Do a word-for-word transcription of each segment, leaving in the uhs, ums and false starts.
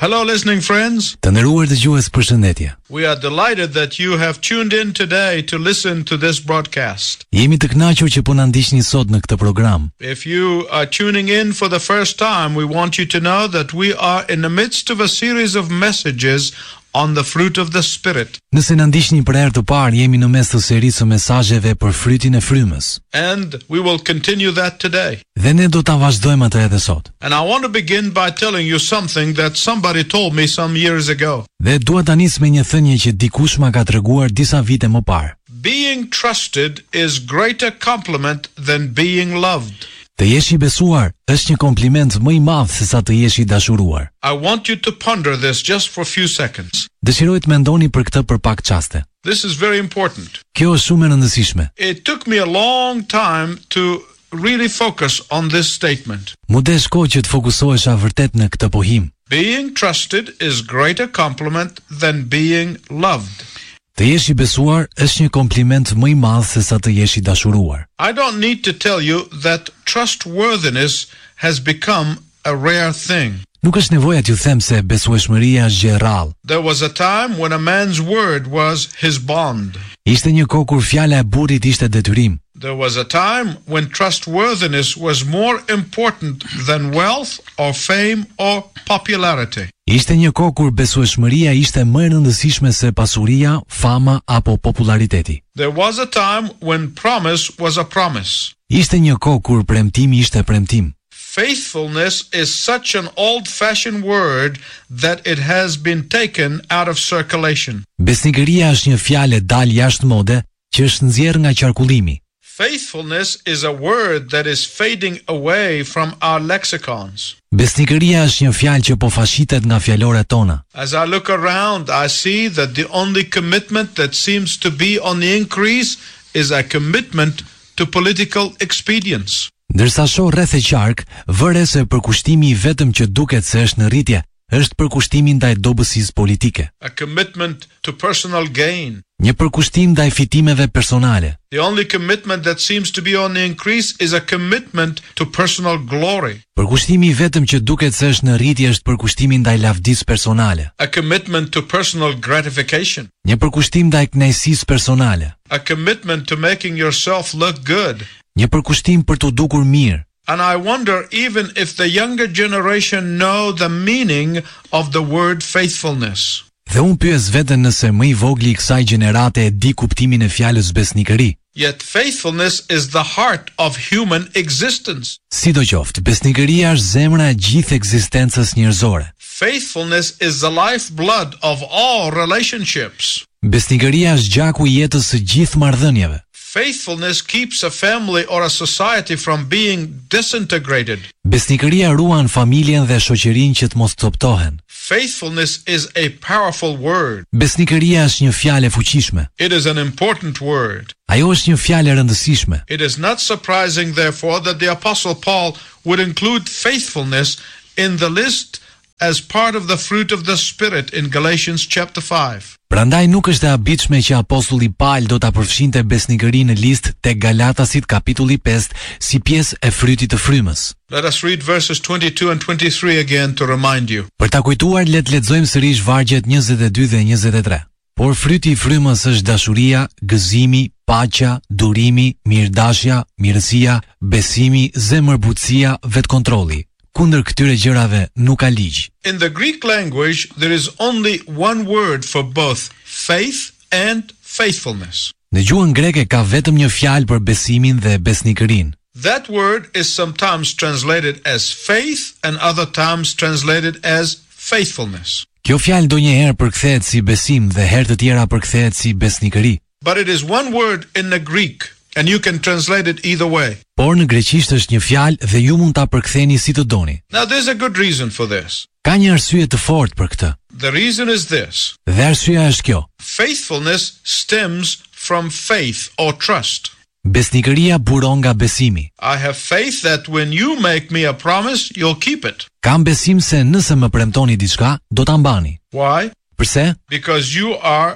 Hello listening friends. Të nderuar dëgjues, përshëndetje. We are delighted that you have tuned in today to listen to this broadcast. Jemi të kënaqur që po na ndiqni sot në këtë program. If you are tuning in for the first time, we want you to know that we are in the midst of a series of messages on the fruit of the Spirit. Nëse na ndiqni për herë të parë, jemi në mes të serisë së mesazheve për frytin e frymës. And we will continue that today. Dhe ne do ta vazhdojmë atë edhe sot. And I want to begin by telling you something that somebody told me some years ago. Dhe dua ta nis me një thënie që dikush ma ka treguar disa vite më parë. Being trusted is greater compliment than being loved. Të jesh i besuar është një kompliment më i madh se sa të jesh i dashuruar. I want you to ponder this just for a few seconds. Dëshiroj të mendoni për këtë për pak çaste. This is very important. Kjo është shumë e rëndësishme. It took me a long time to really focus on this statement. Mu desh kohë që të fokusohesha vërtet në këtë pohim. Being trusted is greater compliment than being loved. Të jesh i besuar është një kompliment më i madh se sa të jesh i dashuruar. I don't need to tell you that trustworthiness has become a rare thing. Nuk është nevoja t'ju them se besueshmëria është gjë e rrallë. There was a time when a man's word was his bond. Ishte një kohë kur fjala e burrit ishte detyrim. There was a time when trustworthiness was more important than wealth or fame or popularity. Ishte një kohë kur besueshmëria ishte më e rëndësishme se pasuria, fama apo populariteti. There was a time when promise was a promise. Ishte një kohë kur premtimi ishte premtim. Faithfulness is such an old-fashioned word that it has been taken out of circulation. Besnikëria është një fjalë dalë jashtë mode që është nxjerrë nga qarkullimi. Faithfulness is a word that is fading away from our lexicons. Besnikëria është një fjalë që po fashitet nga fjaloret tona. As I look around, I see that the only commitment that seems to be on the increase is a commitment to political expedience. Ndërsa shoh rreth e qark, vëre se përkushtimi i vetëm që duket se është në rritje, është përkushtimi ndaj dobësisë politike. A commitment to personal gain. Një përkushtim ndaj fitimeve personale. The only commitment that seems to be on the increase is a commitment to personal glory. Përkushtimi i vetëm që duket se është në rritje është përkushtimi ndaj lavdisë personale. A commitment to personal gratification. Një përkushtim ndaj kënaqësisë personale. A commitment to making yourself look good. Një përkushtim për të dukur mirë. And I wonder even if the younger generation know the meaning of the word faithfulness. Dhe unë pyes veten nëse më i vogli i kësaj gjenerate e di kuptimin e fjalës besnikëri. Yet faithfulness is the heart of human existence. Sidoqoftë, besnikëria është zemra e gjithë ekzistencës njerëzore. Faithfulness is the lifeblood of all relationships. Besnikëria është gjaku i jetës së gjithë marrëdhënieve. Faithfulness keeps a family or a society from being disintegrated. Besnikëria ruan familjen dhe shoqërinë që të mos coptohen. Faithfulness is a powerful word. Besnikëria është një fjalë e fuqishme. It is an important word. Ajo është një fjalë e rëndësishme. It is not surprising therefore that the Apostle Paul would include faithfulness in the list as part of the fruit of the Spirit in Galatians chapter five. Prandaj nuk është e habitshme që apostulli Paul do ta përfshinte besnikërinë në listë tek Galatasit kapitulli pesë si pjesë e frytit të frymës. Let us read verses twenty-two and twenty-three again to remind you. Për ta kujtuar, le të lexojmë sërish vargjet njëzet e dy dhe njëzet e tre. Por fryti i frymës është dashuria, gëzimi, paqja, durimi, mirëdashja, mirësia, besimi, zemërbutësia, vetkontrolli. Kundër këtyre gjërave nuk ka ligj. In the Greek language, there is only one word for both faith and faithfulness. Në gjuhën greke ka vetëm një fjalë për besimin dhe besnikërinë. That word is sometimes translated as faith and other times translated as faithfulness. Kjo fjalë ndonjëherë përkthehet si besim dhe herë të tjera përkthehet si besnikëri. But it is one word in the Greek and you can translate it either way. Por në greqisht është një fjalë dhe ju mund ta përktheni si të doni. Now there's a good reason for this. Ka një arsye të fortë për këtë. The reason is this. Dhe arsyeja është kjo. Faithfulness stems from faith or trust. Besnikëria buron nga besimi. I have faith that when you make me a promise, you'll keep it. Kam besim se nëse më premtoni diçka, do ta mbani. Why? Pse? Because you are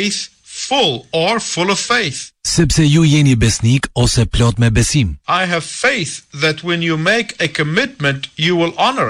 faithful or full of faith. Sepse ju jeni besnik ose plot me besim. I have faith that when you make a commitment, you will honor it.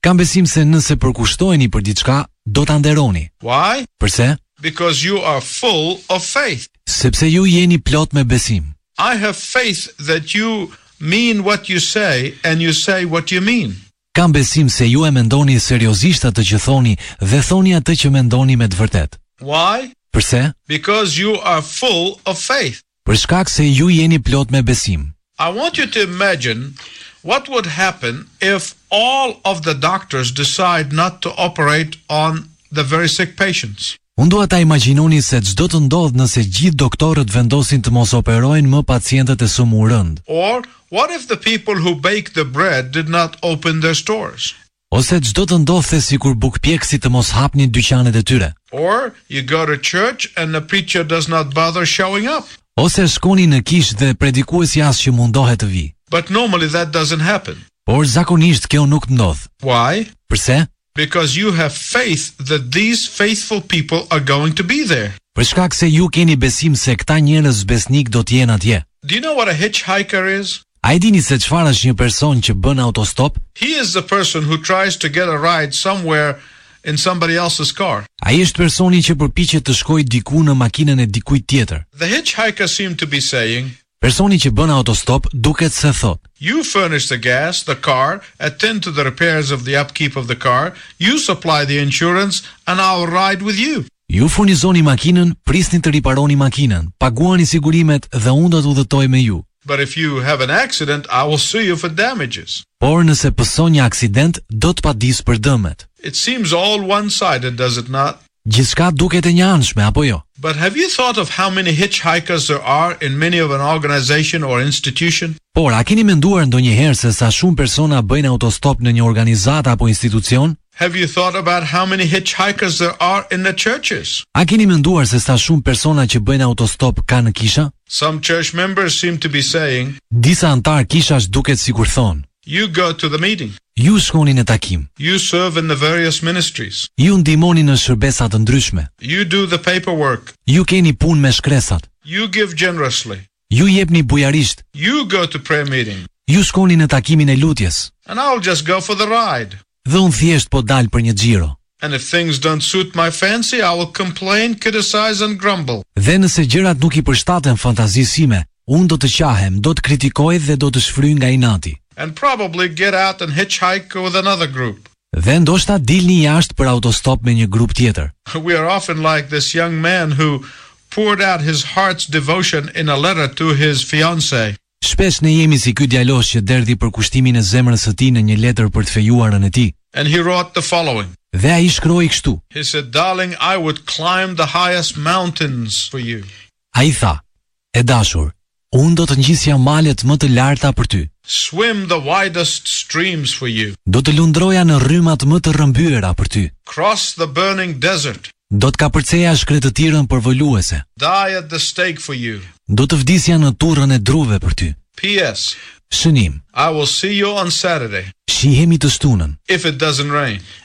Kam besim se nëse përkushtoheni për diçka, do ta nderoni. Why? Përse? Because you are full of faith. Sepse ju jeni plot me besim. I have faith that you mean what you say and you say what you mean. Kam besim se ju e mendoni seriozisht atë që thoni dhe thoni atë që mendoni me të vërtet. Why? Përse? Because you are full of faith. Për shkak se ju jeni plot me besim. I want you to imagine what would happen if all of the doctors decide not to operate on the very sick patients. Unë dua ta imagjinoni se çdo të ndodh nëse gjithë doktorët vendosin të mos operojnë më pacientët e së murënd. Or what if the people who bake the bread did not open their stores? Ose çdo të ndodhte sikur bukpjekësit të mos hapnin dyqanet e tyre. Or you go to church and the preacher does not bother showing up. Ose shkoni në kishë dhe predikuesi as që mundohet të vi. But normally that doesn't happen. Por zakonisht kjo nuk ndodh. Why? Përse? Because you have faith that these faithful people are going to be there. Për shkak se ju keni besim se këta njerëz besnik do të jenë atje. Do you know what a hitchhiker is? A e dini se çfarë është një person që bën autostop? He is the person who tries to get a ride somewhere in somebody else's car. Ai është personi që përpiqet të shkojë diku në makinën e dikujt tjetër. The hitchhiker seemed to be saying, Personi që bën autostop duket se thot: you furnish the gas, the car, attend to the repairs of the upkeep of the car, you supply the insurance, and I'll ride with you. Ju furnizoni makinën, prisni të riparoni makinën, paguani sigurimet dhe unë do të udhëtoj me ju. But if you have an accident, I will sue you for damages. Por nëse pëson një aksident, do të padis për dëmet. It seems all one-sided, does it not? Gjithçka duket e njëanshme, apo jo? But have you thought of how many hitchhikers there are in many of an organization or institution? Por, a keni menduar ndonjëherë se sa shumë persona bëjnë autostop në një organizatë apo institucion? Have you thought about how many hitchhikers there are in the churches? A keni menduar se sa shumë persona që bëjnë autostop ka në kisha? Some church members seem to be saying, Disa antar kishash duket sikur thon: you go to the meeting. Ju shkoni në takim. You serve in the various ministries. Ju ndihmoni në shërbesa të ndryshme. You do the paperwork. Ju keni punë me shkresat. You give generously. Ju jepni bujarisht. You go to prayer meeting. Ju shkoni në takimin e lutjes. And I'll just go for the ride. Dhe unë thjesht po dal për një xhiro. And if things don't suit my fancy, I will complain, criticize and grumble. Dhe nëse gjërat nuk i përshtaten fantazisë sime, unë do të qahem, do të kritikoj dhe do të shfryj nga inati. And probably get out and hitchhike with another group. Dhe ndoshta dilni jashtë për autostop me një grup tjetër. We are often like this young man who poured out his heart's devotion in a letter to his fiancée. Shpesh ne jemi si ky djalosh që derdhi për kushtimin e zemrës së tij në një letër për të fejuarën e tij. And he wrote the following. Dhe ai shkroi kështu. He said, darling, I would climb the highest mountains for you. Ai tha: E dashur, unë do të ngjisja malet më të larta për ty. Swim the widest streams for you. Do të lundroja në rrymat më të rrëmbyera për ty. Cross the burning desert. Do të kapërceja shkretëtirën përvoluese. Die at the stake for you. Do të vdisja në turrën e druve për ty. P S. Shënim. I will see you on Saturday. Shihemi të shtunën. If it doesn't rain.